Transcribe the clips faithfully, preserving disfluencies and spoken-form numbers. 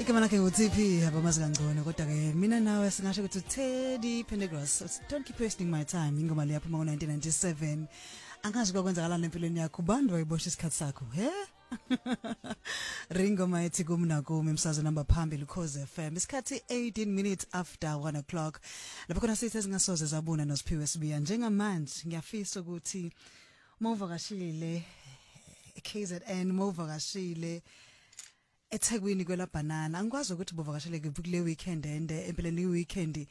Igama lakhe uTP abamazi kangcono kodwa ke mina nawe singasho ukuthi Teddy Pendergrass. Don't keep wasting my time. Ingoma le yaphuma ngo nineteen ninety-seven. Angazi kokwenzakalana empilweni yakho ubani wayibosha isikhathi sakho he Ringo Mayethi kumnako memsazo number phambili Cause F M isikhathi eighteen minutes after one o'clock lapho khona sithi singasoze zabuna noSiphiwe Sibiya njengamanje ngiyafisa ukuthi mawuvakashile K Z N mawuvakashile eThekwini kwela banana angikwazi ukuthi bovakashele kule weekend ende empeleni weekend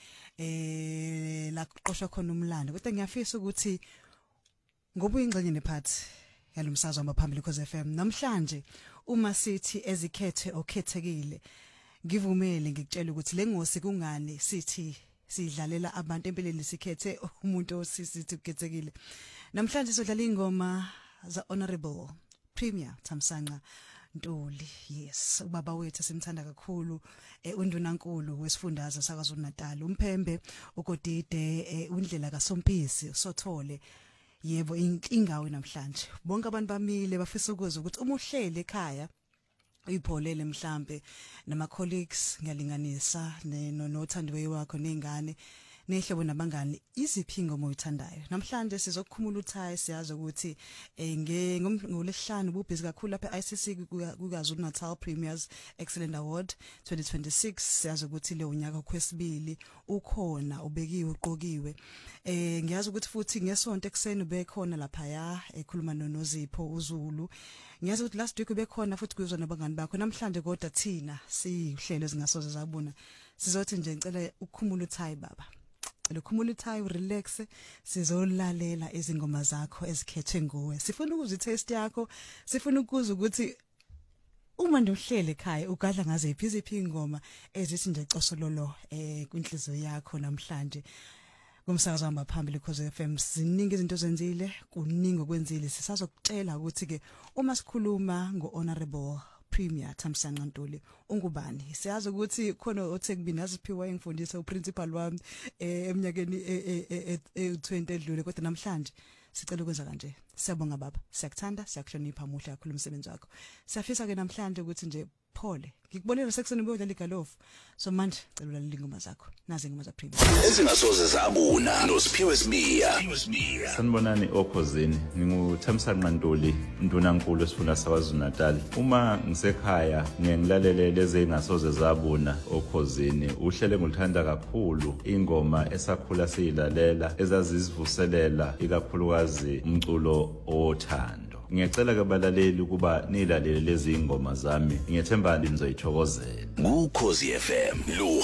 eh la kuqoshwa khona umlando kodwa ngiyafisa ukuthi ngoba uyingxenye nephathi yalomsazwe amaphambili Cause F M namhlanje uma sithi ezikhethe okhethekile ngivumele ngikutshela ukuthi lengosi kungani sithi sidlalela abantu empeleni sikhethe umuntu osisithi ukhethekile namhlanje sodlala ingoma za Honorable Premier Thamsanqa Ntuli yes ubaba wethu simthanda kakhulu eh, undunankulu wesifundazwe saKwaZulu Natal umphembe ugodide eh, undlela kaSompisi sothole yebo inkingawe namhlanje bonke abantu bamile bafisa ukuzwa ukuthi uma uhlele ekhaya uyipholele mhlambe nama colleagues ngiyalinganisa nothandiwe wakho nengane nehlobo nabangani iziphi ingoma oyithandayo namhlanje sizokukhumula uthayi siyazi ukuthi nge ngolesihlanu ububhizi kakhulu lapha I C C kuKwaZulu Natal Premiers Excellent Award twenty twenty-six siyazi ukuthi le unyaka kwesibili ukhona ubekiwe uqokiwe eh ngiyazi ukuthi futhi ngesonto ekseni bekhona lapha ya ekhuluma noNozipho uZulu ngiyazi ukuthi last week bekhona futhi kuzwa nabangani bakho namhlanje kodwa thina sihlelo ezingasoze zabona sizothi nje ngicela ukukhumula uthayi baba lokhumula uthayi relax sizolalela izingoma zakho ezikhethwe nguwe sifuna ukuzwa taste yakho sifuna ukuzwa ukuthi uma ndohlele ekhaya ugadla ngaze iphiziphi ingoma ezithi nje cosololo eh kwinhliziyo yakho namhlanje kumsakazo wamba phambili Cause F M ziningi izinto zenzile kuningi okwenzile sisazokutshela ukuthi ke uma sikhuluma ngo-Honorable Premier Thamsanqa Ntuli ungubani siyazi ukuthi khona oThekwini aziphiwa engifundisa uprincipal wami eminyakeni e-twenty edlule kodwa namhlanje sicela ukwenza kanje siyabonga baba siyakuthanda siyakuhlonipha muhle kakhulu umsebenzi wakho siyafisa ke namhlanje ukuthi nje phole ngikubonela sekuseni ubuyodlala igalofu so manje cela ulalele ingoma zakho nazi ingoma za Premier ezingasoze zabuna noSiphiwe Sibiya sanibonani okhosini nginguthamsanqa Ntuli ndunankulu esifunda saKwaZulu Natal uma ngisekhaya ngiyalalele lezi ezingasoze zabuna okhosini uhlele ngilithanda kakhulu ingoma esakhula siyilalela ezazisivuselela ikakhulukazi umculo othando ngiyacela kabalaleli ukuba nilalele lezi ingoma zami ngiyethemba nizoyithokozela ku Cause F M lo